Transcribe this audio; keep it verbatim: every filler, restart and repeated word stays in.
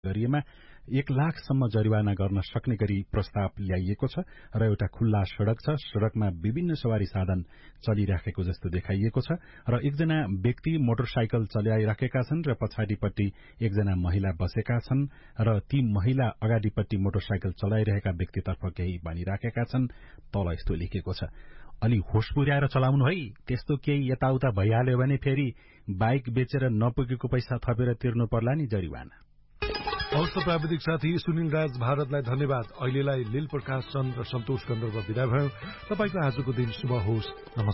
गरिएमा एक लाखसम्म जरिवाना गर्न सक्ने गरी प्रस्ताव ल्याइएको छ र एउटा खुल्ला सड़क छ। सड़कमा विभिन्न सवारी साधन चलिराखेको जस्तो देखाइएको छ र एकजना व्यक्ति मोटरसाइकल चलाइराखेका छन् र पछाडिपट्टि एकजना महिला बसेका छन् र ती महिला अगाडिपट्टि मोटरसाइकल चलाइरहेका व्यक्तितर्फ केही भनिराखेका छन्। तल यस्तो लेखिएको छ, अलि होस पुर्याएर चलाउनु है, त्यस्तो केही यताउता भइहाल्यो भने फेरि बाइक बेचेर नपुगेको पैसा थपेर तिर्नु पर्ला नि जरिवाना। हवस् त प्राविधिक साथी सुनिल राज भारतलाई धन्यवाद। अहिलेलाई लील प्रकाश चन्द र सन्तोष गन्धर्व विदा भयो। तपाईको आजको दिन शुभ होस्। नमस्कार।